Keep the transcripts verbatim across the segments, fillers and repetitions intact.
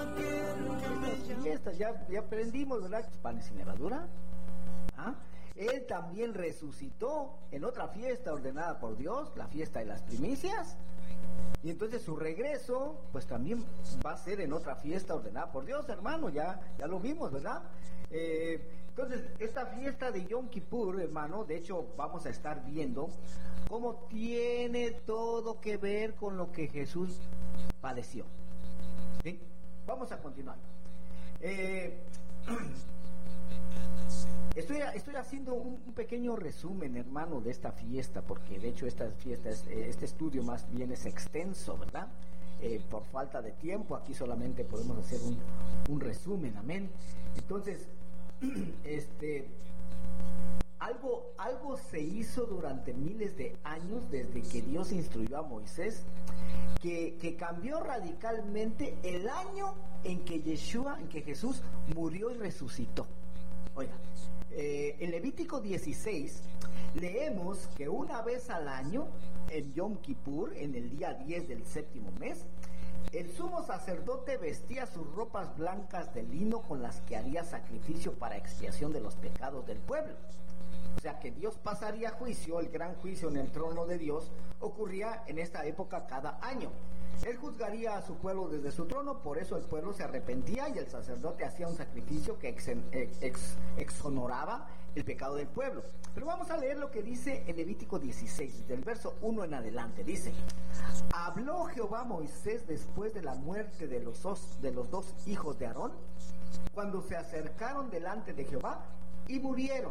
Estas fiestas, ya, ya aprendimos, ¿verdad? Panes sin levadura. ¿Ah? Él también resucitó en otra fiesta ordenada por Dios, la fiesta de las primicias. Y entonces su regreso, pues también va a ser en otra fiesta ordenada por Dios, hermano, ya, ya lo vimos, ¿verdad? Eh, entonces, esta fiesta de Yom Kippur, hermano, de hecho vamos a estar viendo cómo tiene todo que ver con lo que Jesús padeció. ¿Sí? Vamos a continuar. Eh, Estoy, estoy haciendo un, un pequeño resumen, hermano, de esta fiesta, porque de hecho esta fiesta, es, este estudio más bien es extenso, ¿verdad? Eh, por falta de tiempo, aquí solamente podemos hacer un, un resumen, amén. Entonces, este, algo, algo se hizo durante miles de años desde que Dios instruyó a Moisés, que, que cambió radicalmente el año en que Yeshua, en que Jesús murió y resucitó. Oiga, eh, en Levítico dieciséis leemos que una vez al año, en Yom Kippur, en el día diez del séptimo mes, el sumo sacerdote vestía sus ropas blancas de lino con las que haría sacrificio para expiación de los pecados del pueblo. O sea que Dios pasaría juicio, el gran juicio en el trono de Dios ocurría en esta época cada año. Él juzgaría a su pueblo desde su trono, por eso el pueblo se arrepentía y el sacerdote hacía un sacrificio que ex, ex, exonoraba el pecado del pueblo. Pero vamos a leer lo que dice en Levítico dieciséis, del verso uno en adelante. Dice: habló Jehová a Moisés después de la muerte de los, dos, de los dos hijos de Aarón, cuando se acercaron delante de Jehová y murieron.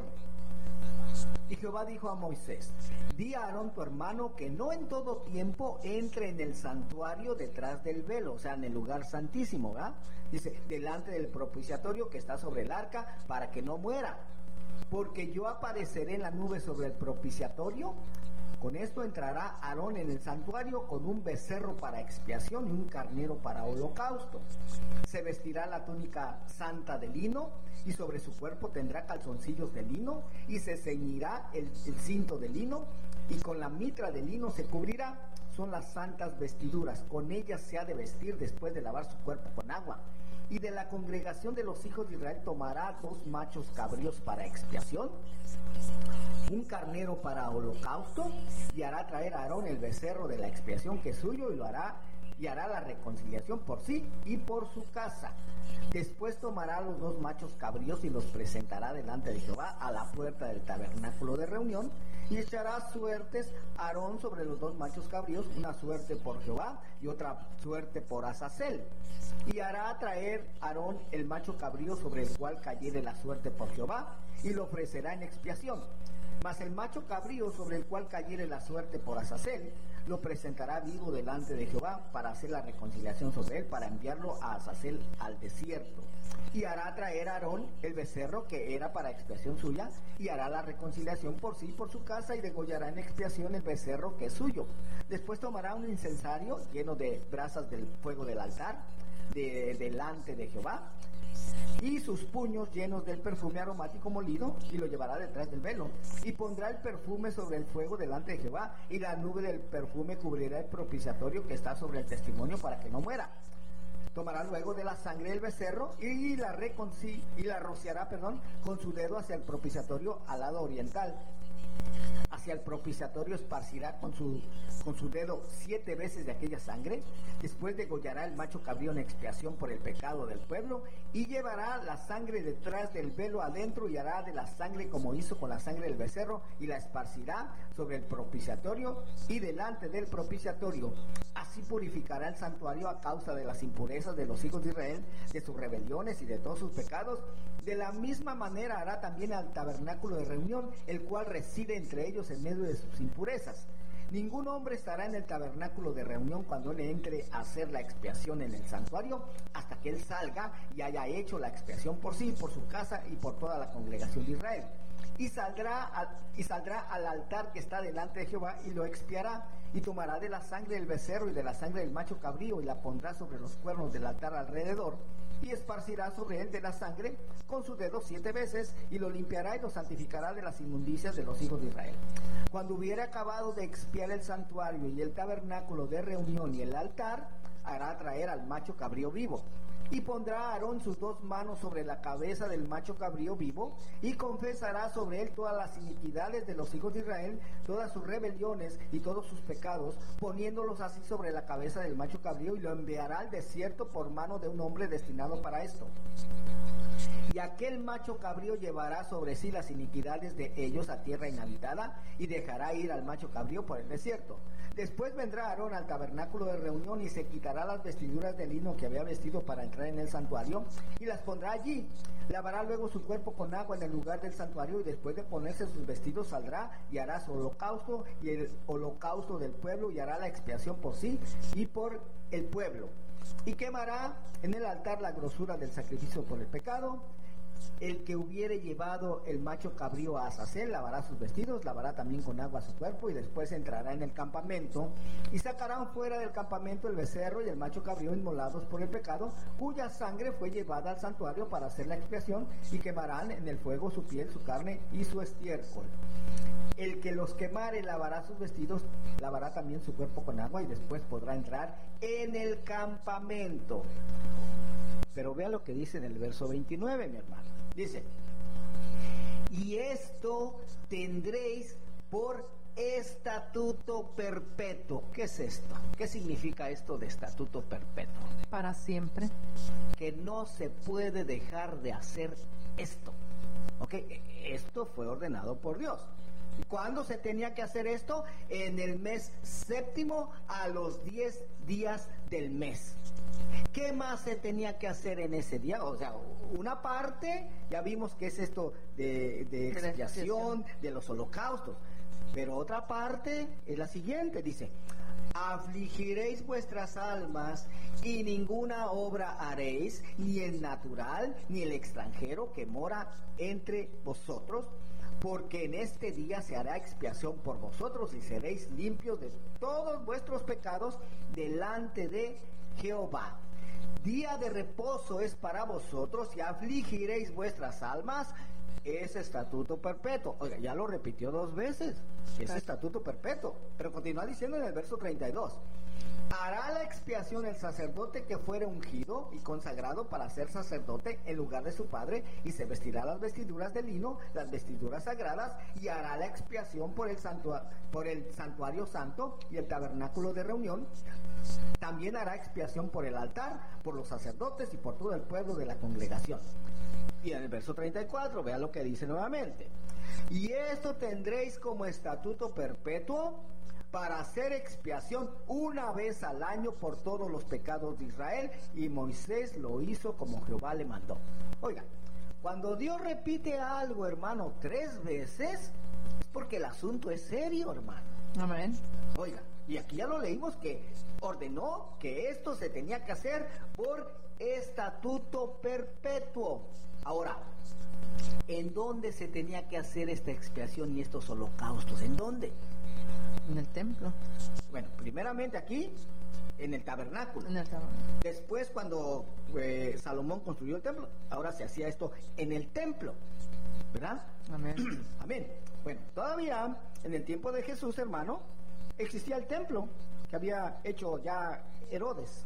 Y Jehová dijo a Moisés: di a Aarón tu hermano que no en todo tiempo entre en el santuario detrás del velo, o sea, en el lugar santísimo, ¿verdad? Dice, delante del propiciatorio que está sobre el arca, para que no muera. Porque yo apareceré en la nube sobre el propiciatorio. Con esto entrará Aarón en el santuario con un becerro para expiación y un carnero para holocausto. Se vestirá la túnica santa de lino y sobre su cuerpo tendrá calzoncillos de lino y se ceñirá el, el cinto de lino y con la mitra de lino se cubrirá. Son las santas vestiduras, con ellas se ha de vestir después de lavar su cuerpo con agua. Y de la congregación de los hijos de Israel tomará dos machos cabríos para expiación, un carnero para holocausto, y hará traer a Aarón el becerro de la expiación que es suyo, y lo hará y hará la reconciliación por sí y por su casa. Después tomará los dos machos cabríos y los presentará delante de Jehová a la puerta del tabernáculo de reunión, y echará suertes Aarón sobre los dos machos cabríos, una suerte por Jehová y otra suerte por Azazel. Y hará traer Aarón el macho cabrío sobre el cual cayere la suerte por Jehová, y lo ofrecerá en expiación. Mas el macho cabrío sobre el cual cayere la suerte por Azazel, lo presentará vivo delante de Jehová para hacer la reconciliación sobre él, para enviarlo a Azazel al desierto. Y hará traer a Aarón el becerro que era para expiación suya, y hará la reconciliación por sí y por su casa, y degollará en expiación el becerro que es suyo. Después tomará un incensario lleno de brasas del fuego del altar de, delante de Jehová, y sus puños llenos del perfume aromático molido, y lo llevará detrás del velo, y pondrá el perfume sobre el fuego delante de Jehová, y la nube del perfume cubrirá el propiciatorio que está sobre el testimonio para que no muera. Tomará luego de la sangre del becerro y la, reconcil- y la rociará perdón, con su dedo hacia el propiciatorio al lado oriental. Hacia el propiciatorio esparcirá con su, con su dedo siete veces de aquella sangre. Después degollará el macho cabrío en expiación por el pecado del pueblo, y llevará la sangre detrás del velo adentro, y hará de la sangre como hizo con la sangre del becerro, y la esparcirá sobre el propiciatorio y delante del propiciatorio. Así purificará el santuario a causa de las impurezas de los hijos de Israel, de sus rebeliones y de todos sus pecados. De la misma manera hará también al tabernáculo de reunión, el cual reside entre ellos en medio de sus impurezas. Ningún hombre estará en el tabernáculo de reunión cuando él entre a hacer la expiación en el santuario, hasta que él salga y haya hecho la expiación por sí, por su casa y por toda la congregación de Israel. Y saldrá, a, y saldrá al altar que está delante de Jehová y lo expiará, y tomará de la sangre del becerro y de la sangre del macho cabrío y la pondrá sobre los cuernos del altar alrededor, y esparcirá sobre él de la sangre con su dedo siete veces, y lo limpiará y lo santificará de las inmundicias de los hijos de Israel. Cuando hubiere acabado de expiar el santuario y el tabernáculo de reunión y el altar, hará traer al macho cabrío vivo, Y pondrá a Aarón sus dos manos sobre la cabeza del macho cabrío vivo, y confesará sobre él todas las iniquidades de los hijos de Israel, todas sus rebeliones y todos sus pecados, poniéndolos así sobre la cabeza del macho cabrío, y lo enviará al desierto por mano de un hombre destinado para esto. Y aquel macho cabrío llevará sobre sí las iniquidades de ellos a tierra inhabitada, y dejará ir al macho cabrío por el desierto. Después vendrá Aarón al tabernáculo de reunión y se quitará las vestiduras de lino que había vestido para entrar en el santuario, y las pondrá allí. Lavará luego su cuerpo con agua en el lugar del santuario, y después de ponerse sus vestidos saldrá y hará su holocausto y el holocausto del pueblo, y hará la expiación por sí y por el pueblo. Y quemará en el altar la grosura del sacrificio por el pecado. El que hubiere llevado el macho cabrío a Azazel lavará sus vestidos, lavará también con agua su cuerpo, y después entrará en el campamento, y sacarán fuera del campamento el becerro y el macho cabrío inmolados por el pecado, cuya sangre fue llevada al santuario para hacer la expiación, y quemarán en el fuego su piel, su carne y su estiércol. El que los quemare lavará sus vestidos, lavará también su cuerpo con agua, y después podrá entrar en el campamento. Pero vea lo que dice en el verso veintinueve, mi hermano. Dice: y esto tendréis por estatuto perpetuo. ¿Qué es esto? ¿Qué significa esto de estatuto perpetuo? Para siempre. Que no se puede dejar de hacer esto. ¿Ok? Esto fue ordenado por Dios. ¿Cuándo se tenía que hacer esto? En el mes séptimo, a los diez días del mes. ¿Qué más se tenía que hacer en ese día? O sea, una parte, ya vimos que es esto de, de expiación, de los holocaustos. Pero otra parte es la siguiente, dice: afligiréis vuestras almas y ninguna obra haréis, ni el natural, ni el extranjero que mora entre vosotros, porque en este día se hará expiación por vosotros y seréis limpios de todos vuestros pecados delante de Jehová. Día de reposo es para vosotros, y afligiréis vuestras almas. Es estatuto perpetuo. Oiga, ya lo repitió dos veces. Es estatuto perpetuo. Pero continúa diciendo en el verso treinta y dos: hará la expiación el sacerdote que fuere ungido y consagrado para ser sacerdote en lugar de su padre, y se vestirá las vestiduras de lino, las vestiduras sagradas, y hará la expiación por el, santua- por el santuario santo y el tabernáculo de reunión. También hará expiación por el altar, por los sacerdotes y por todo el pueblo de la congregación. Y en el verso treinta y cuatro, vea lo que dice nuevamente: y esto tendréis como estatuto perpetuo para hacer expiación una vez al año por todos los pecados de Israel, y Moisés lo hizo como Jehová le mandó. Oiga, cuando Dios repite algo, hermano, tres veces, es porque el asunto es serio, hermano. Amén. Oiga, y aquí ya lo leímos, que ordenó que esto se tenía que hacer por estatuto perpetuo. Ahora, ¿en dónde se tenía que hacer esta expiación y estos holocaustos? ¿En dónde? En el templo. Bueno, primeramente aquí, en el tabernáculo. En el tabernáculo. Después, cuando eh, Salomón construyó el templo, ahora se hacía esto en el templo, ¿verdad? Amén. Amén. Bueno, todavía en el tiempo de Jesús, hermano, existía el templo que había hecho ya Herodes.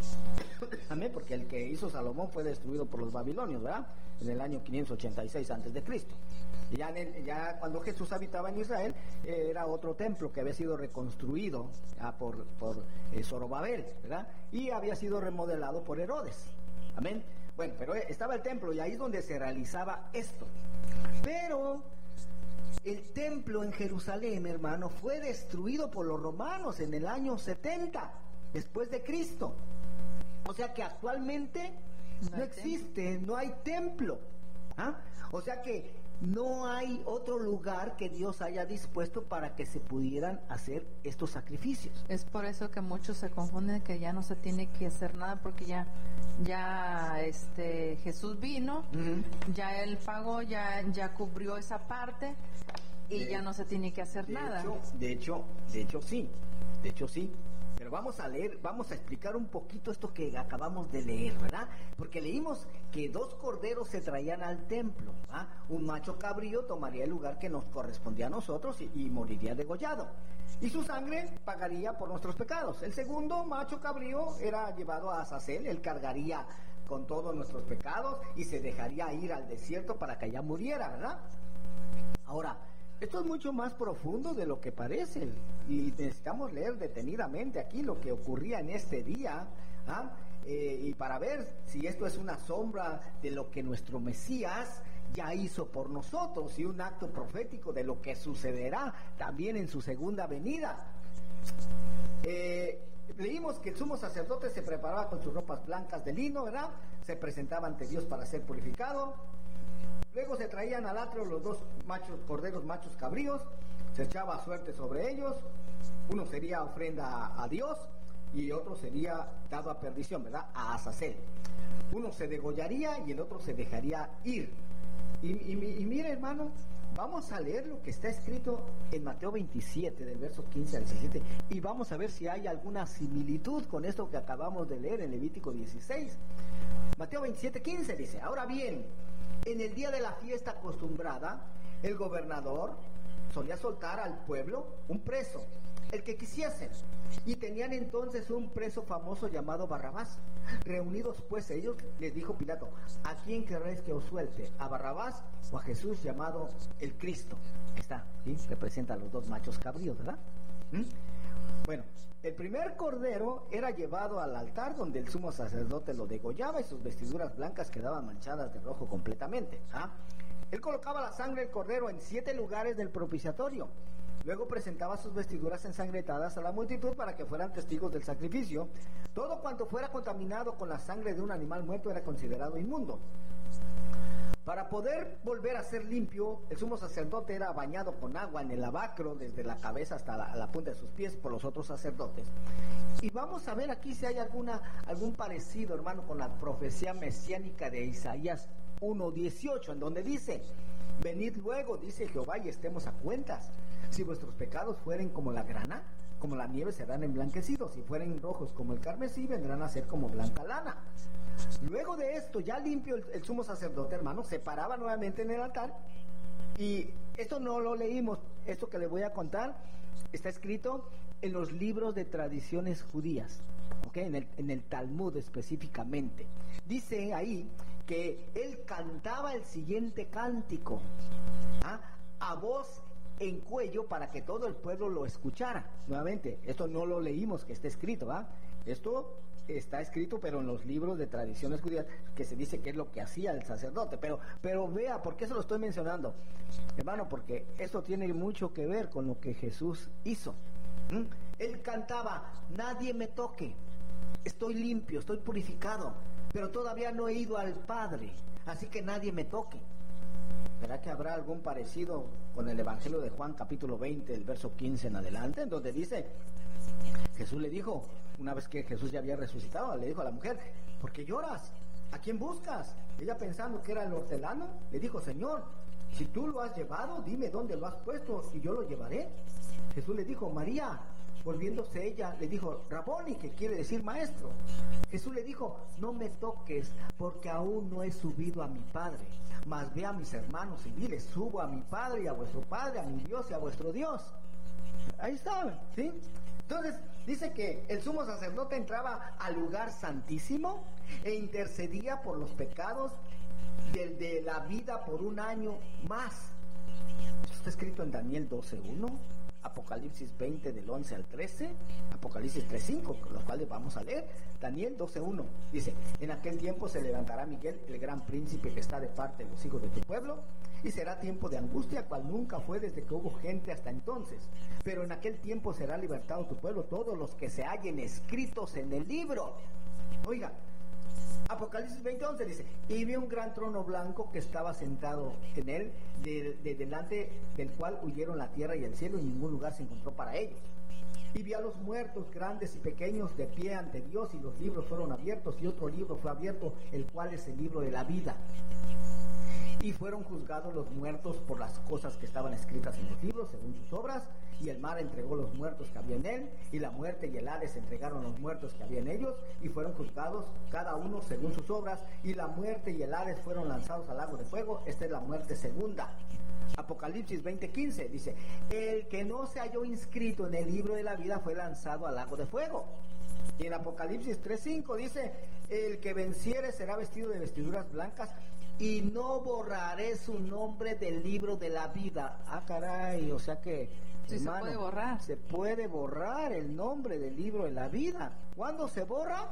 Amén, porque el que hizo Salomón fue destruido por los babilonios, ¿verdad? En el año quinientos ochenta y seis antes de Cristo. Ya, en el, ya cuando Jesús habitaba en Israel, eh, era otro templo que había sido reconstruido ah, por, por eh, Zorobabel, ¿verdad? Y había sido remodelado por Herodes. Amén. Bueno, pero eh, estaba el templo, y ahí es donde se realizaba esto. Pero el templo en Jerusalén, hermano, fue destruido por los romanos en el año setenta después de Cristo. O sea que actualmente no, no existe, templo. no hay templo. ¿Ah? O sea que no hay otro lugar que Dios haya dispuesto para que se pudieran hacer estos sacrificios. Es por eso que muchos se confunden, que ya no se tiene que hacer nada, porque ya ya este Jesús vino, uh-huh. ya él pagó, ya ya cubrió esa parte, y de, ya no se tiene que hacer de nada. Hecho, de hecho, de hecho sí, de hecho sí. Pero vamos a leer, vamos a explicar un poquito esto que acabamos de leer, ¿verdad? Porque leímos que dos corderos se traían al templo, ¿verdad? Un macho cabrío tomaría el lugar que nos correspondía a nosotros y, y moriría degollado. Y su sangre pagaría por nuestros pecados. El segundo macho cabrío era llevado a Azazel, él cargaría con todos nuestros pecados y se dejaría ir al desierto para que allá muriera, ¿verdad? Ahora, esto es mucho más profundo de lo que parece y necesitamos leer detenidamente aquí lo que ocurría en este día, ¿ah? eh, y para ver si esto es una sombra de lo que nuestro Mesías ya hizo por nosotros y un acto profético de lo que sucederá también en su segunda venida. Eh, leímos que el sumo sacerdote se preparaba con sus ropas blancas de lino, ¿verdad? Se presentaba ante Dios para ser purificado. Luego se traían al atrio los dos machos, corderos machos cabríos, se echaba suerte sobre ellos. Uno sería ofrenda a, a Dios y otro sería dado a perdición, ¿verdad? A Azazel. Uno se degollaría y el otro se dejaría ir. Y, y, y mire, hermano, vamos a leer lo que está escrito en Mateo veintisiete, del verso quince al diecisiete, y vamos a ver si hay alguna similitud con esto que acabamos de leer en Levítico dieciséis. Mateo veintisiete, quince dice: ahora bien, en el día de la fiesta acostumbrada, el gobernador solía soltar al pueblo un preso, el que quisiesen, y tenían entonces un preso famoso llamado Barrabás. Reunidos pues ellos, les dijo Pilato: ¿a quién querréis que os suelte? ¿A Barrabás o a Jesús llamado el Cristo? Está, ¿sí? Representa a los dos machos cabríos, ¿verdad? ¿Mm? Bueno, el primer cordero era llevado al altar donde el sumo sacerdote lo degollaba y sus vestiduras blancas quedaban manchadas de rojo completamente. ¿Ah? Él colocaba la sangre del cordero en siete lugares del propiciatorio. Luego presentaba sus vestiduras ensangrentadas a la multitud para que fueran testigos del sacrificio. Todo cuanto fuera contaminado con la sangre de un animal muerto era considerado inmundo. Para poder volver a ser limpio, el sumo sacerdote era bañado con agua en el lavacro desde la cabeza hasta la, la punta de sus pies por los otros sacerdotes. Y vamos a ver aquí si hay alguna, algún parecido, hermano, con la profecía mesiánica de Isaías uno dieciocho, en donde dice: venid luego, dice Jehová, y estemos a cuentas. Si vuestros pecados fueren como la grana, como la nieve serán emblanquecidos. Si fueren rojos como el carmesí, vendrán a ser como blanca lana. Luego de esto, ya limpio el, el sumo sacerdote, hermano, se paraba nuevamente en el altar. Y esto no lo leímos, esto que le voy a contar está escrito en los libros de tradiciones judías, ¿ok? En el, en el Talmud específicamente. Dice ahí que él cantaba el siguiente cántico, ¿ah? a voz en cuello para que todo el pueblo lo escuchara. Nuevamente, esto no lo leímos que está escrito, ¿ah? Esto está escrito, pero en los libros de tradiciones judías, que se dice que es lo que hacía el sacerdote. Pero, pero vea, ¿por qué se lo estoy mencionando? Hermano, porque esto tiene mucho que ver con lo que Jesús hizo. ¿Mm? Él cantaba: nadie me toque, estoy limpio, estoy purificado, pero todavía no he ido al Padre, así que nadie me toque. ¿Será que habrá algún parecido con el Evangelio de Juan capítulo veinte, el verso quince en adelante, en donde dice, Jesús le dijo, una vez que Jesús ya había resucitado, le dijo a la mujer: ¿por qué lloras? ¿A quién buscas? Ella, pensando que era el hortelano, le dijo: Señor, si tú lo has llevado, dime dónde lo has puesto y yo lo llevaré. Jesús le dijo: María. Volviéndose ella, le dijo: Raboni, que quiere decir maestro. Jesús le dijo: no me toques, porque aún no he subido a mi Padre, mas ve a mis hermanos y dile: subo a mi Padre y a vuestro Padre, a mi Dios y a vuestro Dios. Ahí está, ¿sí? Entonces dice que el sumo sacerdote entraba al lugar santísimo e intercedía por los pecados del de la vida por un año más. Esto está escrito en Daniel doce uno, Apocalipsis veinte del once al trece, Apocalipsis tres cinco, los cuales vamos a leer. Daniel doce uno dice: en aquel tiempo se levantará Miguel, el gran príncipe que está de parte de los hijos de tu pueblo, y será tiempo de angustia cual nunca fue desde que hubo gente hasta entonces, pero en aquel tiempo será libertado tu pueblo, todos los que se hallen escritos en el libro. Oiga, Apocalipsis veinte once dice: y vi un gran trono blanco que estaba sentado en él, de, de delante del cual huyeron la tierra y el cielo, y ningún lugar se encontró para ellos. Y vi a los muertos, grandes y pequeños, de pie ante Dios, y los libros fueron abiertos, y otro libro fue abierto, el cual es el libro de la vida. Y fueron juzgados los muertos por las cosas que estaban escritas en los libros, según sus obras, y el mar entregó los muertos que había en él, y la muerte y el Hades entregaron los muertos que había en ellos, y fueron juzgados cada uno según sus obras, y la muerte y el Hades fueron lanzados al lago de fuego. Esta es la muerte segunda. Apocalipsis veinte quince dice: el que no se halló inscrito en el libro de la vida fue lanzado al lago de fuego. Y en Apocalipsis tres cinco dice: el que venciere será vestido de vestiduras blancas y no borraré su nombre del libro de la vida. Ah, caray, o sea que, sí, hermano, se puede borrar. Se puede borrar el nombre del libro de la vida. ¿Cuándo se borra?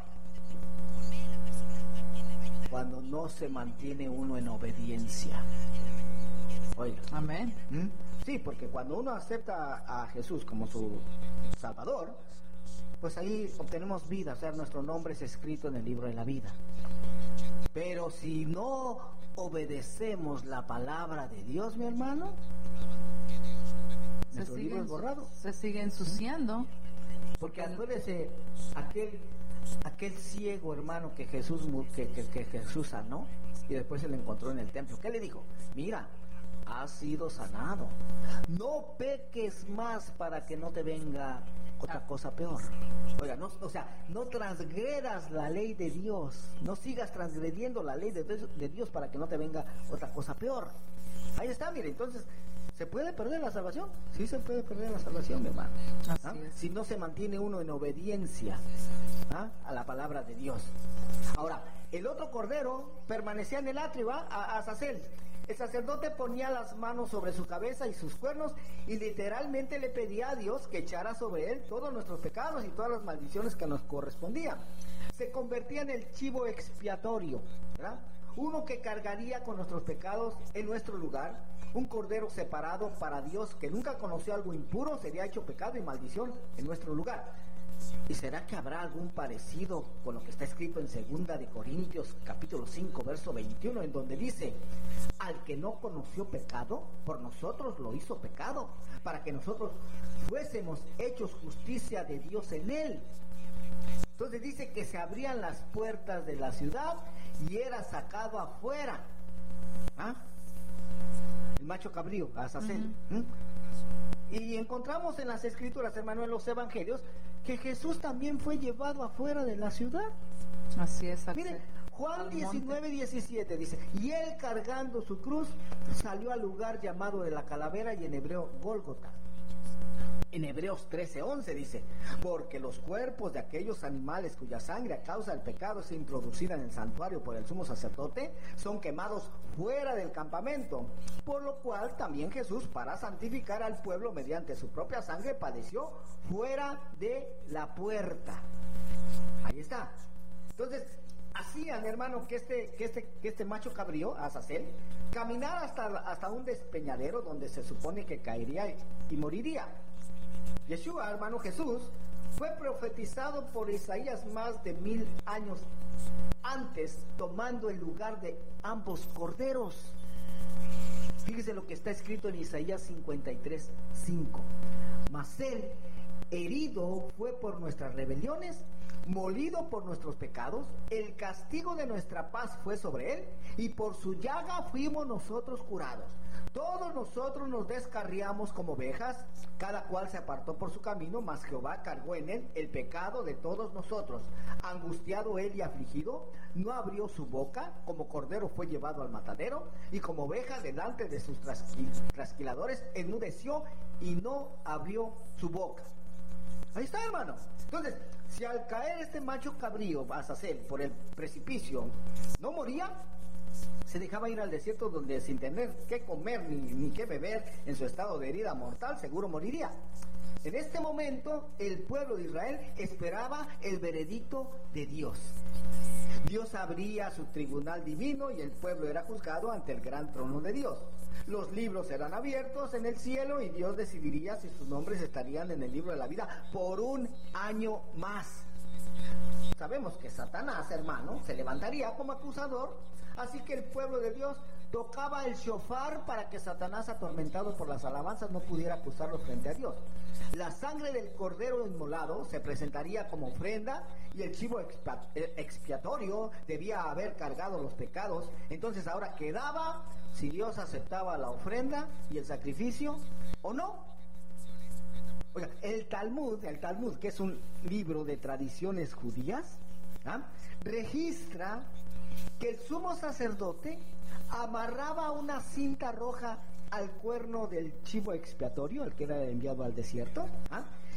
Cuando no se mantiene uno en obediencia. Oiga. Amén. ¿Mm? Sí, porque cuando uno acepta a Jesús como su Salvador, pues ahí obtenemos vida, o sea, nuestro nombre es escrito en el libro de la vida. Pero si no obedecemos la palabra de Dios, mi hermano, se nuestro sigue, libro es borrado. Se sigue ensuciando. Porque acuérdese, aquel, aquel ciego hermano que Jesús, que, que, que Jesús sanó y después se le encontró en el templo. ¿Qué le dijo? Mira, has sido sanado. No peques más para que no te venga otra cosa peor. Oiga, no, o sea, no transgredas la ley de Dios. No sigas transgrediendo la ley de, de Dios para que no te venga otra cosa peor. Ahí está, mire, entonces, ¿se puede perder la salvación? Sí se puede perder la salvación, mi hermano. ¿Ah? Si no se mantiene uno en obediencia, ¿ah?, a la palabra de Dios. Ahora, el otro cordero permanecía en el atrio, ¿va?, a Azazel. El sacerdote ponía las manos sobre su cabeza y sus cuernos y literalmente le pedía a Dios que echara sobre él todos nuestros pecados y todas las maldiciones que nos correspondían. Se convertía en el chivo expiatorio, ¿verdad? Uno que cargaría con nuestros pecados en nuestro lugar. Un cordero separado para Dios que nunca conoció algo impuro sería hecho pecado y maldición en nuestro lugar. ¿Y será que habrá algún parecido con lo que está escrito en segunda de Corintios capítulo cinco verso veintiuno, en donde dice: al que no conoció pecado, por nosotros lo hizo pecado, para que nosotros fuésemos hechos justicia de Dios en él? Entonces dice que se abrían las puertas de la ciudad y era sacado afuera. ¿Ah? El macho cabrío, Azazel. Uh-huh. ¿Mm? Y encontramos en las escrituras, hermano, en los evangelios, que Jesús también fue llevado afuera de la ciudad. Así es. Miren, Juan diecinueve diecisiete dice: y él cargando su cruz salió al lugar llamado de la calavera, y en hebreo Gólgota. En Hebreos trece once dice: porque los cuerpos de aquellos animales cuya sangre a causa del pecado es introducida en el santuario por el sumo sacerdote son quemados fuera del campamento, por lo cual también Jesús, para santificar al pueblo mediante su propia sangre, padeció fuera de la puerta. Ahí está. Entonces hacían, hermano, que este, que este, que este macho cabrío, Azazel, caminara hasta, hasta un despeñadero donde se supone que caería y moriría. Yeshua, hermano Jesús, fue profetizado por Isaías más de mil años antes, tomando el lugar de ambos corderos. Fíjese lo que está escrito en Isaías cincuenta y tres cinco. Mas él, herido fue por nuestras rebeliones, molido por nuestros pecados, el castigo de nuestra paz fue sobre él, y por su llaga fuimos nosotros curados. Todos nosotros nos descarriamos como ovejas, cada cual se apartó por su camino, mas Jehová cargó en él el pecado de todos nosotros. Angustiado él y afligido, no abrió su boca, como cordero fue llevado al matadero, y como oveja delante de sus trasquil- trasquiladores enmudeció y no abrió su boca. Ahí está, hermano. Entonces, si al caer este macho cabrío, Azazel, por el precipicio, no moría, se dejaba ir al desierto, donde sin tener qué comer ni, ni qué beber, en su estado de herida mortal, seguro moriría. En este momento, el pueblo de Israel esperaba el veredicto de Dios. Dios abría su tribunal divino y el pueblo era juzgado ante el gran trono de Dios. Los libros serán abiertos en el cielo y Dios decidiría si sus nombres estarían en el libro de la vida por un año más. Sabemos que Satanás, hermano, se levantaría como acusador, así que el pueblo de Dios tocaba el shofar para que Satanás, atormentado por las alabanzas, no pudiera acusarlo frente a Dios. La sangre del cordero inmolado se presentaría como ofrenda y el chivo expiatorio debía haber cargado los pecados. Entonces ahora quedaba si Dios aceptaba la ofrenda y el sacrificio o no. Oiga, el Talmud, el Talmud, que es un libro de tradiciones judías, ¿ah?, registra que el sumo sacerdote amarraba una cinta roja al cuerno del chivo expiatorio, el que era enviado al desierto, ¿ah?,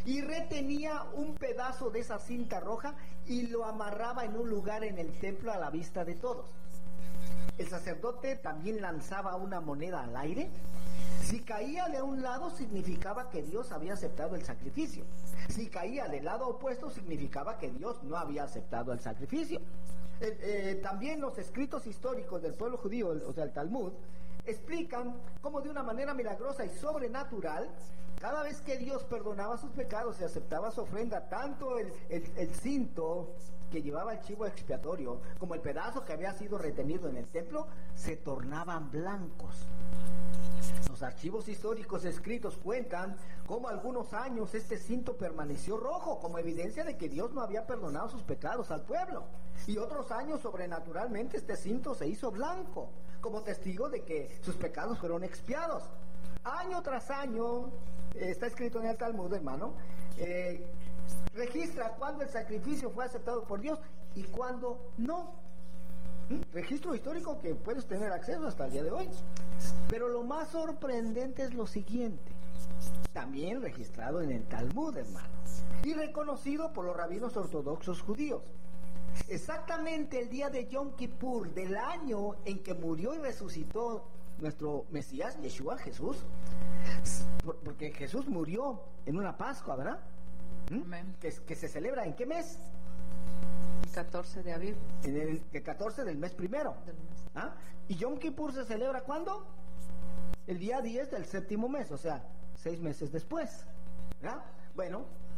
y retenía un pedazo de esa cinta roja y lo amarraba en un lugar en el templo a la vista de todos. El sacerdote también lanzaba una moneda al aire. Si caía de un lado, significaba que Dios había aceptado el sacrificio. Si caía del lado opuesto, significaba que Dios no había aceptado el sacrificio. Eh, eh, también los escritos históricos del pueblo judío, o sea, el Talmud, explican cómo de una manera milagrosa y sobrenatural, cada vez que Dios perdonaba sus pecados y aceptaba su ofrenda, tanto el, el, el cinto que llevaba el chivo expiatorio como el pedazo que había sido retenido en el templo, se tornaban blancos. Los archivos históricos escritos cuentan cómo algunos años este cinto permaneció rojo, como evidencia de que Dios no había perdonado sus pecados al pueblo. Y otros años, sobrenaturalmente, este cinto se hizo blanco, como testigo de que sus pecados fueron expiados. Año tras año, eh, está escrito en el Talmud, hermano, eh, registra cuándo el sacrificio fue aceptado por Dios y cuándo no. Registro histórico que puedes tener acceso hasta el día de hoy. Pero lo más sorprendente es lo siguiente, también registrado en el Talmud, hermano, y reconocido por los rabinos ortodoxos judíos. Exactamente el día de Yom Kippur del año en que murió y resucitó nuestro Mesías, Yeshua, Jesús, porque Jesús murió en una Pascua, ¿verdad? ¿Mm? Que, que se celebra ¿en qué mes? catorce de abril. En el, el catorce del mes primero. Del mes. ¿Ah? ¿Y Yom Kippur se celebra cuándo? El día diez del séptimo mes, o sea, seis meses después. ¿Verdad? Bueno,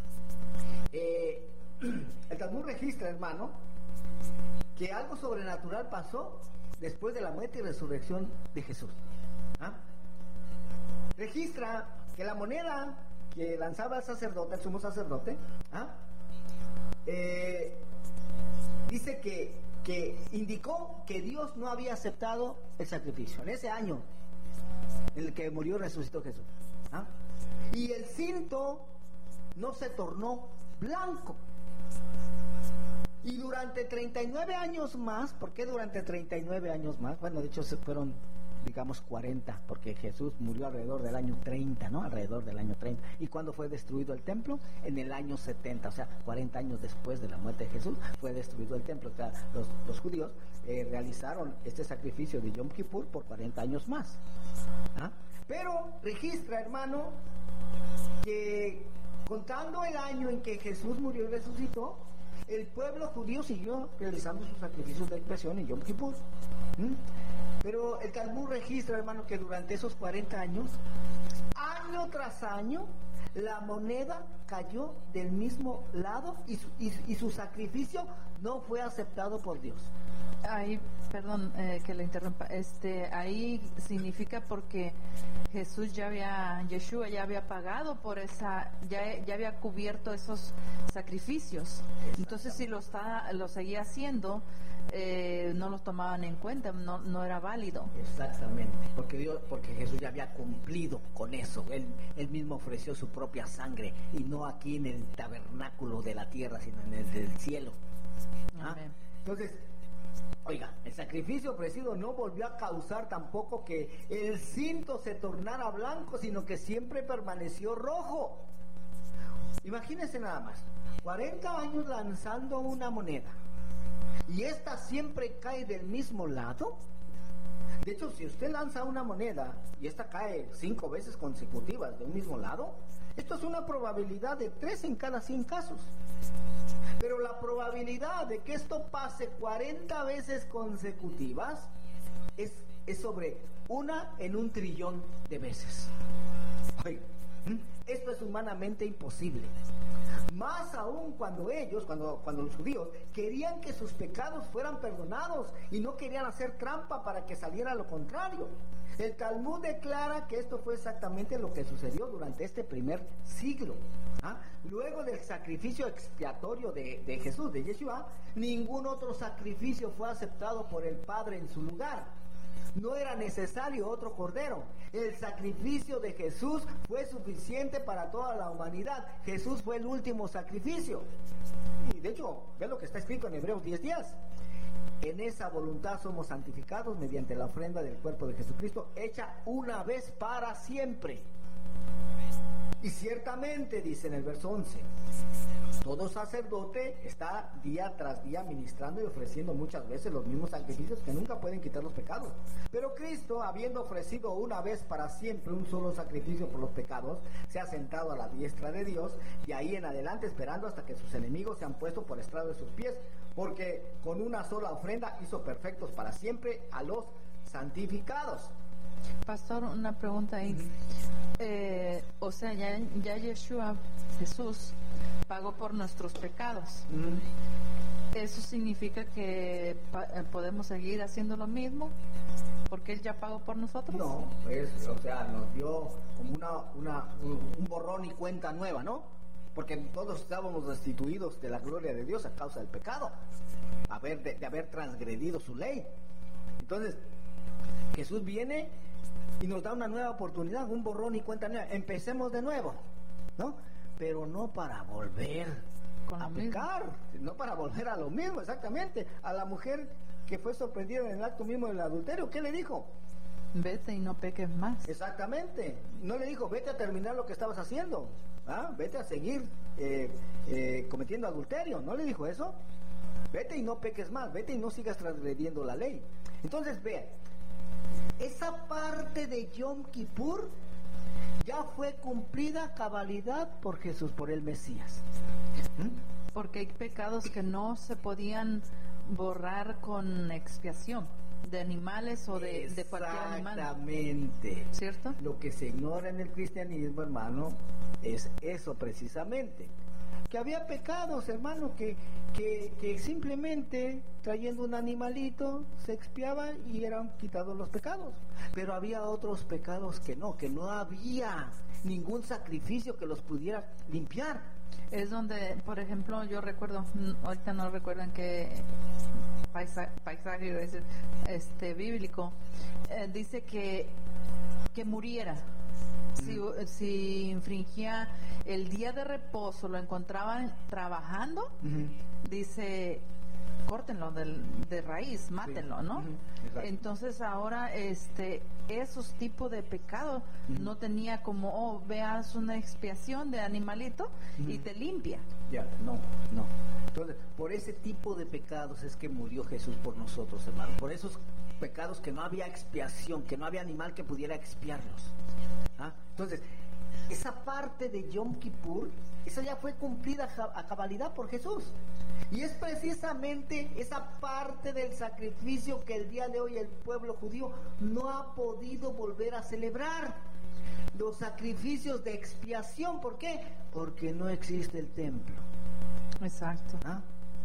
eh, el Talmud registra, hermano, que algo sobrenatural pasó después de la muerte y resurrección de Jesús. ¿Ah? Registra que la moneda que lanzaba el sacerdote, el sumo sacerdote, ¿ah? eh, dice que, que indicó que Dios no había aceptado el sacrificio en ese año en el que murió y resucitó Jesús. ¿Ah? Y el cinto no se tornó blanco. Y durante treinta y nueve años más, ¿por qué durante treinta y nueve años más? Bueno, de hecho fueron, digamos, cuarenta, porque Jesús murió alrededor del año treinta, ¿no? Alrededor del año treinta. ¿Y cuándo fue destruido el templo? En el año setenta, o sea, cuarenta años después de la muerte de Jesús, fue destruido el templo. O sea, los, los judíos eh, realizaron este sacrificio de Yom Kippur por cuarenta años más. ¿Ah? Pero registra, hermano, que contando el año en que Jesús murió y resucitó, el pueblo judío siguió realizando sus sacrificios de expiación en Yom Kippur. ¿Mm? Pero el Talmud registra, hermano, que durante esos cuarenta años, año tras año, la moneda cayó del mismo lado y su, y, y su sacrificio no fue aceptado por Dios. Ahí, perdón eh, que le interrumpa, este, ahí significa porque Jesús ya había, Yeshua ya había pagado por esa, ya, ya había cubierto esos sacrificios. Entonces, si lo está, lo seguía haciendo, eh, no los tomaban en cuenta, no, no era válido. Exactamente, porque Dios, porque Jesús ya había cumplido con eso. Él, él mismo ofreció su propia sangre y no aquí en el tabernáculo de la tierra, sino en el del cielo. ¿Ah? Amén. Entonces, oiga, el sacrificio ofrecido no volvió a causar tampoco que el cinto se tornara blanco, sino que siempre permaneció rojo. Imagínense nada más, cuarenta años lanzando una moneda y esta siempre cae del mismo lado. De hecho, si usted lanza una moneda y esta cae cinco veces consecutivas de un mismo lado, esto es una probabilidad de tres en cada cien casos. Pero la probabilidad de que esto pase cuarenta veces consecutivas es, es sobre una en un trillón de veces. Oiga, esto es humanamente imposible. Más aún cuando ellos, cuando, cuando los judíos, querían que sus pecados fueran perdonados y no querían hacer trampa para que saliera lo contrario. El Talmud declara que esto fue exactamente lo que sucedió durante este primer siglo. ¿Ah? Luego del sacrificio expiatorio de, de Jesús, de Yeshua, ningún otro sacrificio fue aceptado por el Padre en su lugar. No era necesario otro cordero. El sacrificio de Jesús fue suficiente para toda la humanidad. Jesús fue el último sacrificio. Y de hecho, ve lo que está escrito en Hebreos diez diez. En esa voluntad somos santificados mediante la ofrenda del cuerpo de Jesucristo, hecha una vez para siempre. Y ciertamente, dice en el verso once, todo sacerdote está día tras día ministrando y ofreciendo muchas veces los mismos sacrificios que nunca pueden quitar los pecados. Pero Cristo, habiendo ofrecido una vez para siempre un solo sacrificio por los pecados, se ha sentado a la diestra de Dios y ahí en adelante esperando hasta que sus enemigos se han puesto por estrado de sus pies, porque con una sola ofrenda hizo perfectos para siempre a los santificados. Pastor, una pregunta ahí. Eh, o sea, ya, ya Yeshua, Jesús, pagó por nuestros pecados. Mm. ¿Eso significa que pa- podemos seguir haciendo lo mismo? ¿Porque Él ya pagó por nosotros? No, es, o sea, nos dio como una, una, un, un borrón y cuenta nueva, ¿no? Porque todos estábamos destituidos de la gloria de Dios a causa del pecado, haber, de, de haber transgredido su ley. Entonces, Jesús viene y nos da una nueva oportunidad, un borrón y cuenta nueva. Empecemos de nuevo, ¿no? Pero no para volver Con a pecar, mismo. No para volver a lo mismo, exactamente. A la mujer que fue sorprendida en el acto mismo del adulterio, ¿qué le dijo? Vete y no peques más. Exactamente. No le dijo, vete a terminar lo que estabas haciendo, ¿ah? Vete a seguir eh, eh, cometiendo adulterio. ¿No le dijo eso? Vete y no peques más, vete y no sigas transgrediendo la ley. Entonces, vean, esa parte de Yom Kippur ya fue cumplida a cabalidad por Jesús, por el Mesías. ¿Mm? Porque hay pecados que no se podían borrar con expiación, de animales o de, de cualquier animal. Exactamente. ¿Cierto? Lo que se ignora en el cristianismo, hermano, es eso precisamente. Que había pecados, hermano, que, que, que simplemente trayendo un animalito se expiaba y eran quitados los pecados. Pero había otros pecados que no, que no había ningún sacrificio que los pudiera limpiar. Es donde, por ejemplo, yo recuerdo, ahorita no recuerdo en qué paisa, paisaje es, este bíblico, eh, dice que, que muriera. Si, uh-huh. si infringía el día de reposo, lo encontraban trabajando, uh-huh. dice, córtenlo de, de raíz, mátenlo, sí. ¿no? Uh-huh. Entonces ahora este esos tipos de pecados uh-huh. no tenía como, oh, veas una expiación de animalito uh-huh. y te limpia. Ya, no, no. Entonces, por ese tipo de pecados es que murió Jesús por nosotros, hermano. Por esos pecados que no había expiación, que no había animal que pudiera expiarlos. ¿Ah? Entonces, esa parte de Yom Kippur, esa ya fue cumplida a cabalidad por Jesús. Y es precisamente esa parte del sacrificio que el día de hoy el pueblo judío no ha podido volver a celebrar. Los sacrificios de expiación, ¿por qué? Porque no existe el templo. Exacto. ¿Ah?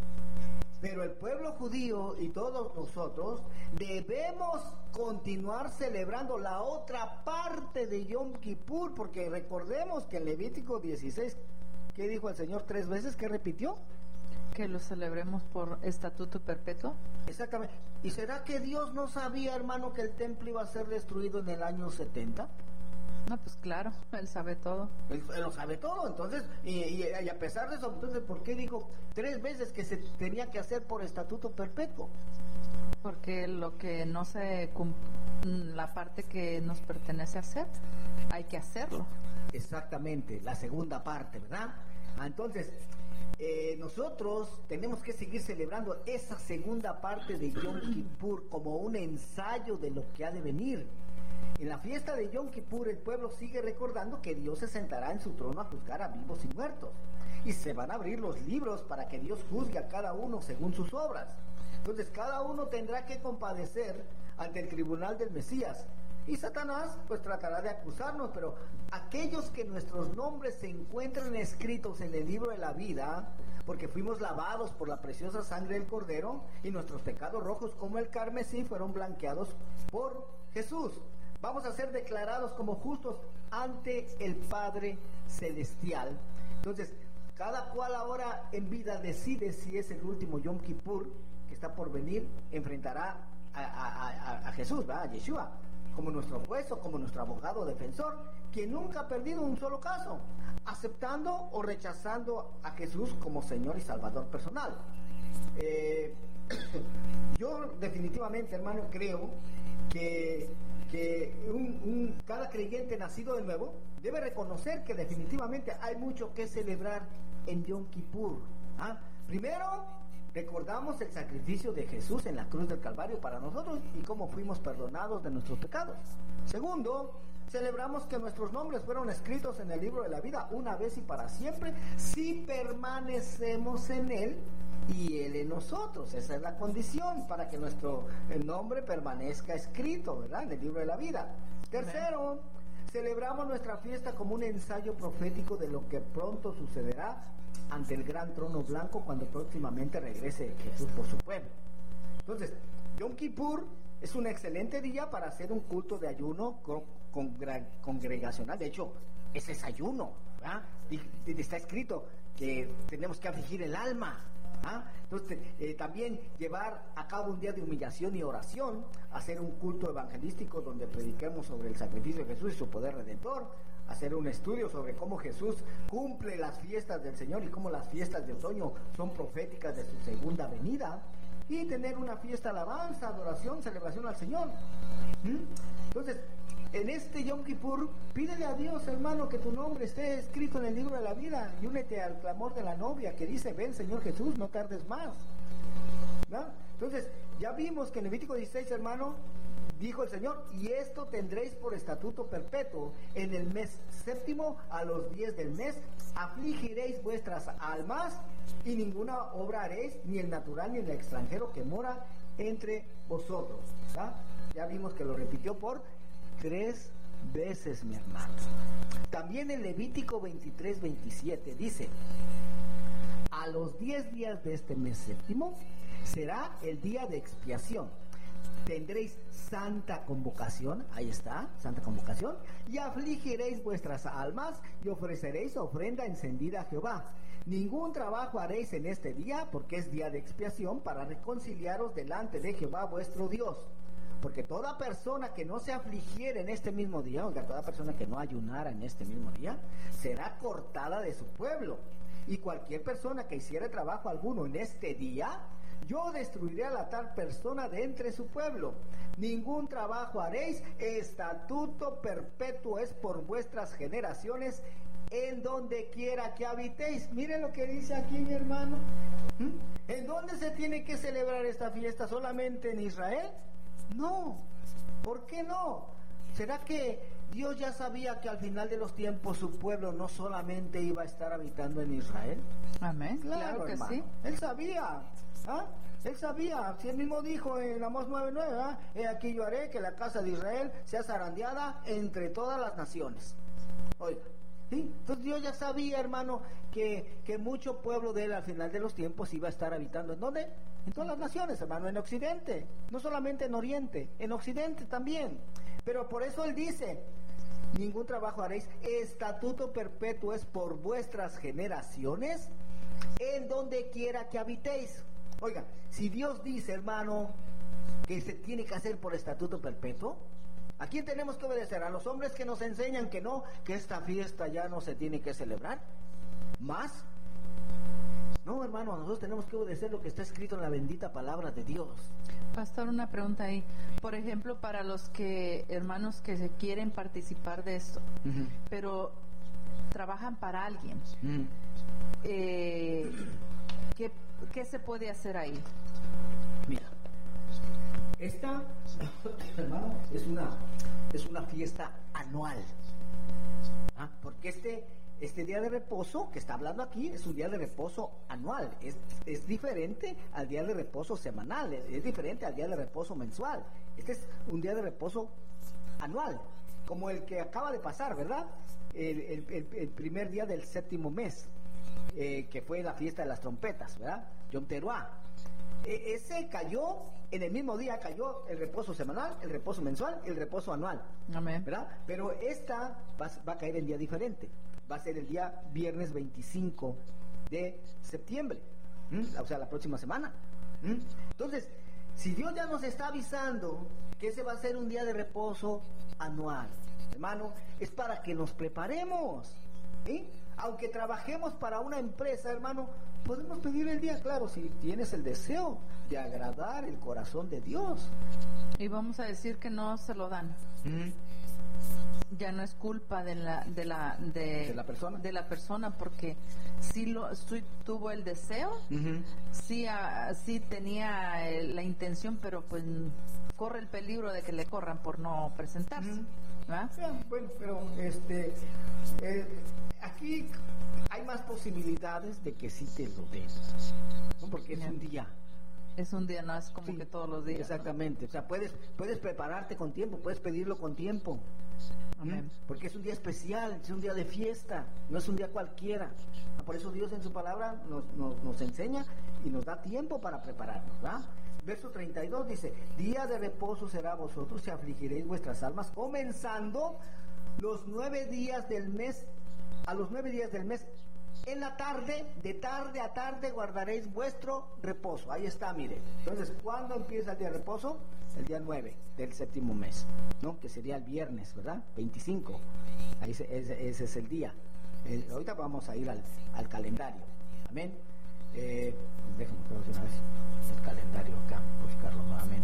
Pero el pueblo judío y todos nosotros debemos continuar celebrando la otra parte de Yom Kippur, porque recordemos que en Levítico dieciséis, ¿qué dijo el Señor tres veces? ¿Qué repitió? Que lo celebremos por estatuto perpetuo. Exactamente. ¿Y será que Dios no sabía, hermano, que el templo iba a ser destruido en el año setenta? No, pues claro, Él sabe todo. Él, él lo sabe todo, entonces, y, y, y a pesar de eso, entonces, ¿por qué dijo tres veces que se tenía que hacer por estatuto perpetuo? Porque lo que no se cumple, la parte que nos pertenece hacer, hay que hacerlo. Exactamente, la segunda parte, ¿verdad? Ah, entonces, eh, nosotros tenemos que seguir celebrando esa segunda parte de Yom Kippur como un ensayo de lo que ha de venir. En la fiesta de Yom Kippur el pueblo sigue recordando que Dios se sentará en su trono a juzgar a vivos y muertos. Y se van a abrir los libros para que Dios juzgue a cada uno según sus obras. Entonces cada uno tendrá que compadecer ante el tribunal del Mesías. Y Satanás pues tratará de acusarnos, pero aquellos que nuestros nombres se encuentren escritos en el libro de la vida, porque fuimos lavados por la preciosa sangre del Cordero, y nuestros pecados rojos como el carmesí fueron blanqueados por Jesús, vamos a ser declarados como justos ante el Padre Celestial. Entonces, cada cual ahora en vida decide si es el último Yom Kippur que está por venir, enfrentará a, a, a, a Jesús, ¿verdad? A Yeshua, como nuestro juez o como nuestro abogado defensor, quien nunca ha perdido un solo caso, aceptando o rechazando a Jesús como Señor y Salvador personal. Eh, yo definitivamente, hermano, creo que, que un, un, cada creyente nacido de nuevo debe reconocer que definitivamente hay mucho que celebrar en Yom Kippur. ¿Ah? Primero, recordamos el sacrificio de Jesús en la cruz del Calvario para nosotros y cómo fuimos perdonados de nuestros pecados. Segundo, celebramos que nuestros nombres fueron escritos en el libro de la vida una vez y para siempre si permanecemos en él y él en nosotros. Esa es la condición para que nuestro nombre permanezca escrito, ¿verdad?, en el libro de la vida. Tercero, celebramos nuestra fiesta como un ensayo profético de lo que pronto sucederá ante el gran trono blanco cuando próximamente regrese Jesús por su pueblo. Entonces, Yom Kippur es un excelente día para hacer un culto de ayuno con, con, congregacional. De hecho, ese es ayuno, ¿verdad? Y, y está escrito que tenemos que afligir el alma. ¿Ah? Entonces, eh, también llevar a cabo un día de humillación y oración, hacer un culto evangelístico donde prediquemos sobre el sacrificio de Jesús y su poder redentor, hacer un estudio sobre cómo Jesús cumple las fiestas del Señor y cómo las fiestas de otoño son proféticas de su segunda venida, y tener una fiesta de alabanza, adoración, celebración al Señor. ¿Mm? Entonces, en este Yom Kippur, pídele a Dios, hermano, que tu nombre esté escrito en el libro de la vida, y únete al clamor de la novia que dice: ven, Señor Jesús, no tardes más. ¿No? Entonces, ya vimos que en Levítico dieciséis, hermano, dijo el Señor: y esto tendréis por estatuto perpetuo, en el mes séptimo, a los diez del mes, afligiréis vuestras almas, y ninguna obra haréis, ni el natural ni el extranjero que mora entre vosotros. ¿Ah? Ya vimos que lo repitió por tres veces, mi hermano. También en Levítico veintitrés, veintisiete dice: a los diez días de este mes séptimo será el día de expiación. Tendréis santa convocación, ahí está, santa convocación, y afligiréis vuestras almas y ofreceréis ofrenda encendida a Jehová. Ningún trabajo haréis en este día, porque es día de expiación, para reconciliaros delante de Jehová vuestro Dios. Porque toda persona que no se afligiera en este mismo día, o sea, toda persona que no ayunara en este mismo día, será cortada de su pueblo. Y cualquier persona que hiciera trabajo alguno en este día, yo destruiré a la tal persona de entre su pueblo. Ningún trabajo haréis, estatuto perpetuo es por vuestras generaciones, en donde quiera que habitéis. Miren lo que dice aquí, mi hermano. ¿Mm? ¿En dónde se tiene que celebrar esta fiesta? ¿Solamente en Israel? No. ¿Por qué no? ¿Será que Dios ya sabía que al final de los tiempos su pueblo no solamente iba a estar habitando en Israel? Amén. Claro, Claro que hermano. sí. Él sabía. ¿Ah? Él sabía, si él mismo dijo en Amós nueve nueve, ¿ah? He aquí yo haré que la casa de Israel sea zarandeada entre todas las naciones. Oiga, ¿sí? Entonces Dios ya sabía, hermano, que, que mucho pueblo de él al final de los tiempos iba a estar habitando. ¿En dónde? En todas las naciones, hermano, en Occidente, no solamente en Oriente, en Occidente también. Pero por eso él dice: ningún trabajo haréis, estatuto perpetuo es por vuestras generaciones, en donde quiera que habitéis. Oiga, si Dios dice, hermano, que se tiene que hacer por estatuto perpetuo, ¿a quién tenemos que obedecer? ¿A los hombres que nos enseñan que no, que esta fiesta ya no se tiene que celebrar? ¿Más? No, hermano, nosotros tenemos que obedecer lo que está escrito en la bendita palabra de Dios. Pastor, una pregunta ahí. Por ejemplo, para los que hermanos que se quieren participar de esto, uh-huh. pero trabajan para alguien, uh-huh. eh, ¿qué, ¿qué se puede hacer ahí? Mira, esta, hermano, es una es una fiesta anual, ¿ah? Porque este Este día de reposo que está hablando aquí es un día de reposo anual, es, es diferente al día de reposo semanal, es, es diferente al día de reposo mensual. Este es un día de reposo anual, como el que acaba de pasar, ¿verdad? El, el, el, el primer día del séptimo mes, eh, que fue la fiesta de las trompetas, ¿verdad? Yom Teruah. E, ese cayó, en el mismo día cayó el reposo semanal, el reposo mensual y el reposo anual. Amén. ¿Verdad? Pero esta va, va a caer en día diferente. Va a ser el día viernes veinticinco de septiembre, ¿Mm? o sea, la próxima semana. ¿Mm? Entonces, si Dios ya nos está avisando que ese va a ser un día de reposo anual, hermano, es para que nos preparemos, ¿sí? Aunque trabajemos para una empresa, hermano, podemos pedir el día, claro, si tienes el deseo de agradar el corazón de Dios. Y vamos a decir que no se lo dan. ¿Mm? Ya no es culpa de la de la de, ¿De la persona? de la persona, porque sí lo sí tuvo el deseo, Uh-huh. sí ah, sí tenía eh, la intención, pero pues corre el peligro de que le corran por no presentarse. Uh-huh. ¿verdad? Ya, bueno, pero este eh, aquí hay más posibilidades de que sí te lo den, ¿no? Porque es Ya. un día. Es un día, no es como Sí, que todos los días. ¿no? Exactamente, o sea, puedes puedes prepararte con tiempo, puedes pedirlo con tiempo. Amén. ¿Mm? Porque es un día especial, es un día de fiesta, no es un día cualquiera. Por eso Dios en su palabra nos, nos, nos enseña y nos da tiempo para prepararnos, ¿verdad? Verso treinta y dos dice, día de reposo será a vosotros y afligiréis vuestras almas, comenzando los nueve días del mes, a los nueve días del mes, en la tarde, de tarde a tarde guardaréis vuestro reposo. Ahí está, mire. Entonces, ¿cuándo empieza el día de reposo? El día nueve del séptimo mes, ¿no? Que sería el viernes, ¿verdad? veinticinco. Ahí se, ese, ese es el día. Eh, ahorita vamos a ir al, al calendario. Amén. Eh, pues déjame ver una vez el calendario acá, buscarlo nuevamente.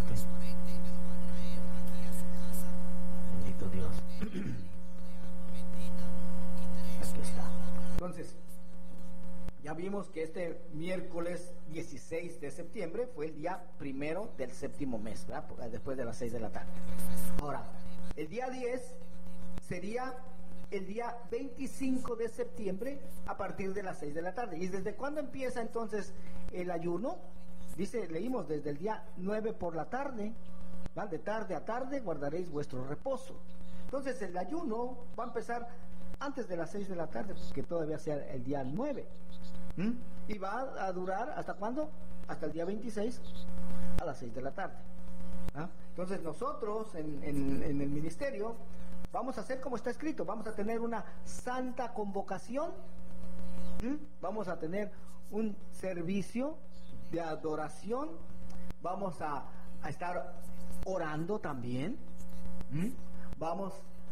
Bendito Dios. Aquí está. Entonces, ya vimos que este miércoles dieciséis de septiembre fue el día primero del séptimo mes, ¿verdad? Después de las seis de la tarde. Ahora, el día diez sería el día veinticinco de septiembre a partir de las seis de la tarde. ¿Y desde cuándo empieza entonces el ayuno? Dice, leímos desde el día nueve por la tarde, ¿verdad? De tarde a tarde guardaréis vuestro reposo. Entonces el ayuno va a empezar antes de las seis de la tarde, que todavía sea el día nueve. ¿Mm? Y va a durar, ¿hasta cuándo? Hasta el día veintiséis a las seis de la tarde. ¿Ah? Entonces nosotros en, en, en el ministerio vamos a hacer como está escrito, vamos a tener una santa convocación. ¿Mm? Vamos a tener un servicio de adoración, vamos a, a estar orando también. ¿Mm? Vamos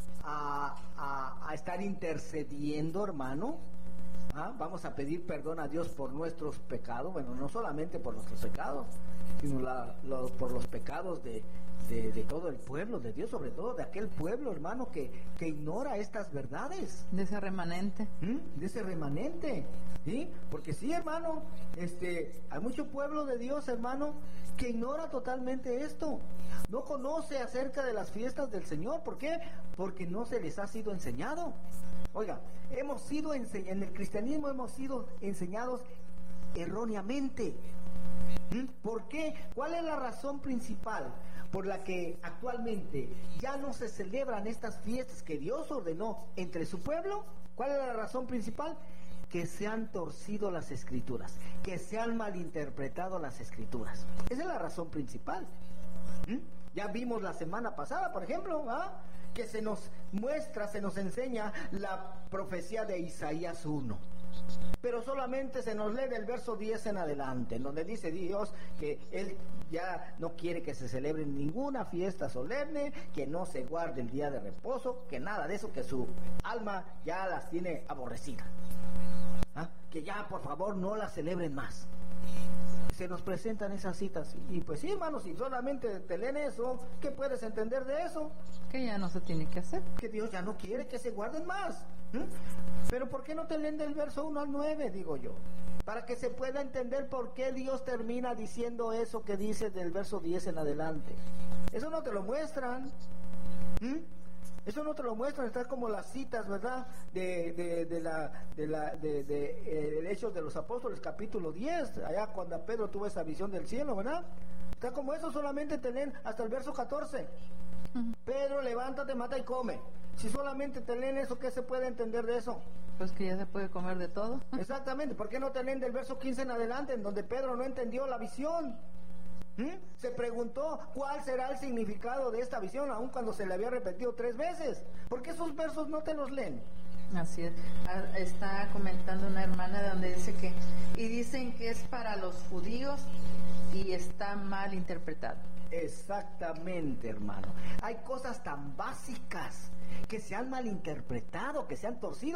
a, a, a estar intercediendo, hermano. ¿Ah? Vamos a pedir perdón a Dios por nuestros pecados, bueno, no solamente por nuestros pecados, sino la, lo, por los pecados de, de, de todo el pueblo de Dios, sobre todo de aquel pueblo, hermano, que, que ignora estas verdades. De ese remanente. ¿Mm? De ese remanente, ¿sí? Porque sí, hermano, este, hay mucho pueblo de Dios, hermano, que ignora totalmente esto. No conoce acerca de las fiestas del Señor. ¿Por qué? Porque no se les ha sido enseñado. Oiga, hemos sido ense- en el cristianismo hemos sido enseñados erróneamente. ¿Mm? ¿Por qué? ¿Cuál es la razón principal por la que actualmente ya no se celebran estas fiestas que Dios ordenó entre su pueblo? ¿Cuál es la razón principal? Que se han torcido las escrituras, que se han malinterpretado las escrituras. Esa es la razón principal. ¿Mm? Ya vimos la semana pasada, por ejemplo, ¿ah? que se nos muestra, se nos enseña la profecía de Isaías uno. Pero solamente se nos lee del verso diez en adelante, en donde dice Dios que Él ya no quiere que se celebre ninguna fiesta solemne, que no se guarde el día de reposo, que nada de eso, que su alma ya las tiene aborrecidas. ¿Ah? Que ya por favor no las celebren más. Se nos presentan esas citas y pues sí, hermano, si solamente te leen eso, ¿qué puedes entender de eso? Que ya no se tiene que hacer. Que Dios ya no quiere que se guarden más. ¿Mm? Pero ¿por qué no te leen del verso uno al nueve, digo yo? Para que se pueda entender por qué Dios termina diciendo eso que dice del verso diez en adelante. Eso no te lo muestran. ¿Mm? Eso no te lo muestran, está como las citas, ¿verdad? De, de, de la, de la, de, de eh, el Hechos de los Apóstoles, capítulo diez, allá cuando Pedro tuvo esa visión del cielo, ¿verdad? Está como eso, solamente te leen hasta el verso catorce. Uh-huh. Pedro, levántate, mata y come. Si solamente te leen eso, ¿qué se puede entender de eso? Pues que ya se puede comer de todo. Exactamente, ¿por qué no te leen del verso quince en adelante, en donde Pedro no entendió la visión? ¿Mm? Se preguntó cuál será el significado de esta visión, aun cuando se le había repetido tres veces. ¿Por qué esos versos no te los leen? Así es. Está comentando una hermana donde dice que, y dicen que es para los judíos y está mal interpretado. Exactamente, hermano. Hay cosas tan básicas que se han malinterpretado, que se han torcido.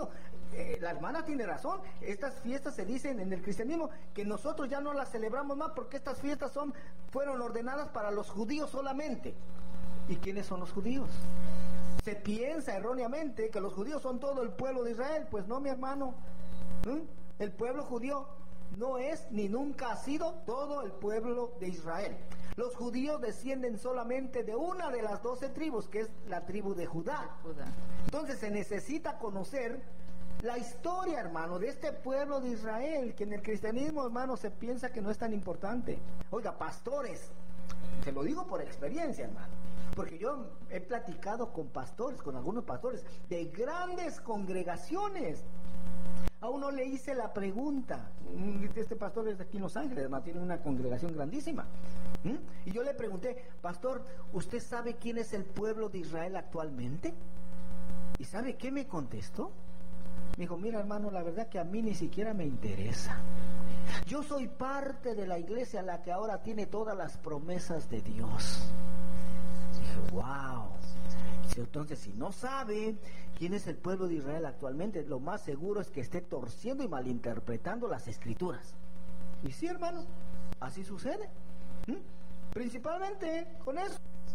eh, la hermana tiene razón. Estas fiestas se dicen en el cristianismo que nosotros ya no las celebramos más porque estas fiestas son fueron ordenadas para los judíos solamente. ¿Y quiénes son los judíos? Se piensa erróneamente que los judíos son todo el pueblo de Israel. Pues no, mi hermano. ¿Mm? El pueblo judío no es ni nunca ha sido todo el pueblo de Israel. Los judíos descienden solamente de una de las doce tribus, que es la tribu de Judá. Judá. Entonces se necesita conocer la historia, hermano, de este pueblo de Israel, que en el cristianismo, hermano, se piensa que no es tan importante. Oiga, pastores, se lo digo por experiencia, hermano, porque yo he platicado con pastores, con algunos pastores de grandes congregaciones. A uno le hice la pregunta, este pastor es de aquí en Los Ángeles, hermano, tiene una congregación grandísima. ¿Mm? Y yo le pregunté, pastor, ¿usted sabe quién es el pueblo de Israel actualmente? ¿Y sabe qué me contestó? Me dijo, mira, hermano, la verdad que a mí ni siquiera me interesa. Yo soy parte de la iglesia, la que ahora tiene todas las promesas de Dios. Dije, wow. Entonces, si no sabe quién es el pueblo de Israel actualmente, lo más seguro es que esté torciendo y malinterpretando las escrituras. Y sí, hermano, así sucede. ¿Mm? Principalmente con eso.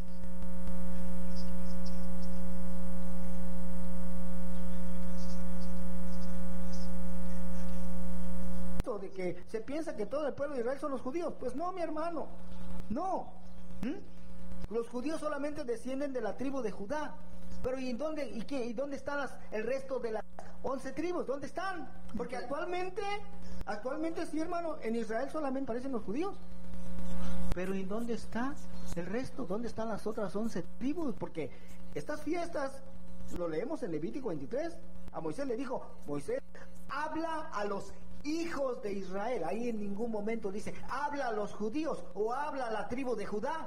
De que se piensa que todo el pueblo de Israel son los judíos. Pues no, mi hermano, no. ¿Mm? Los judíos solamente descienden de la tribu de Judá. Pero ¿y dónde, y qué, y dónde están las, el resto de las once tribus? ¿Dónde están? Porque actualmente, actualmente sí, hermano, en Israel solamente aparecen los judíos. Pero ¿y dónde está el resto? ¿Dónde están las otras once tribus? Porque estas fiestas, lo leemos en Levítico veintitrés, a Moisés le dijo, Moisés, habla a los hijos de Israel. Ahí en ningún momento dice, habla a los judíos o habla a la tribu de Judá.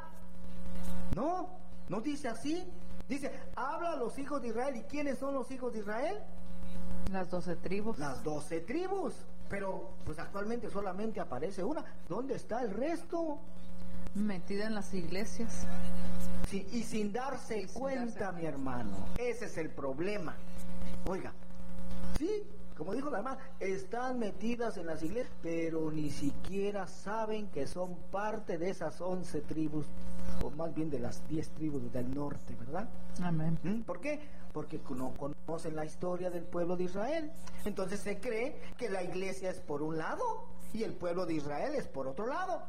No, no dice así. Dice, habla a los hijos de Israel. ¿Y quiénes son los hijos de Israel? Las doce tribus. Las doce tribus. Pero pues actualmente solamente aparece una. ¿Dónde está el resto? Metida en las iglesias. Sí, y sin darse y sin cuenta, darse. Mi hermano. Ese es el problema. Oiga, sí, como dijo la hermana, están metidas en las iglesias, pero ni siquiera saben que son parte de esas once tribus, o más bien de las diez tribus del norte, ¿verdad? Amén. ¿Mm? ¿Por qué? Porque no conocen la historia del pueblo de Israel. Entonces se cree que la iglesia es por un lado y el pueblo de Israel es por otro lado.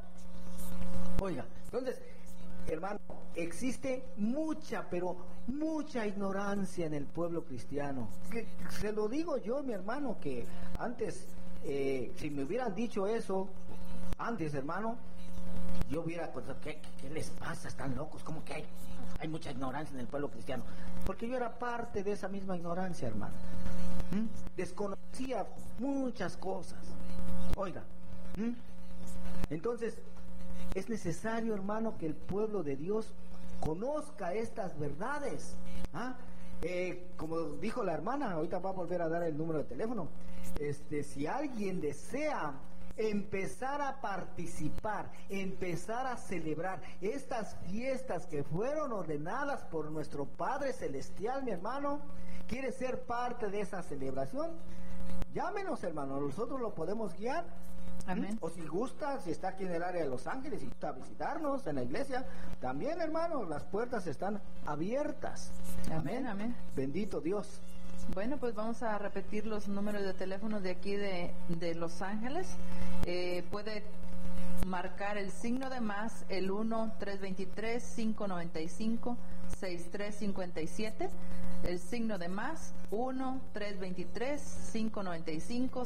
Oiga, entonces, hermano, existe mucha, pero mucha ignorancia en el pueblo cristiano. Que, se lo digo yo, mi hermano, que antes, eh, si me hubieran dicho eso, antes, hermano, yo hubiera pensado, ¿qué, qué les pasa? ¿Están locos? ¿Cómo que hay, hay mucha ignorancia en el pueblo cristiano? Porque yo era parte de esa misma ignorancia, hermano. ¿Mm? Desconocía muchas cosas. Oiga, ¿Mm? entonces, es necesario, hermano, que el pueblo de Dios conozca estas verdades. ¿Ah? Eh, como dijo la hermana, ahorita va a volver a dar el número de teléfono. Este, si alguien desea empezar a participar, empezar a celebrar estas fiestas que fueron ordenadas por nuestro Padre Celestial, mi hermano, quiere ser parte de esa celebración, llámenos, hermano, nosotros lo podemos guiar. Amén. O si gusta, si está aquí en el área de Los Ángeles y gusta visitarnos en la iglesia, también, hermano, las puertas están abiertas. Amén, amén. Bendito Dios. Bueno, pues vamos a repetir los números de teléfono de aquí de, de Los Ángeles. Eh, puede marcar el signo de más, el uno tres veintitrés, cinco noventa y cinco, sesenta y tres cincuenta y siete. El signo de más, uno tres veintitrés, cinco noventa y cinco,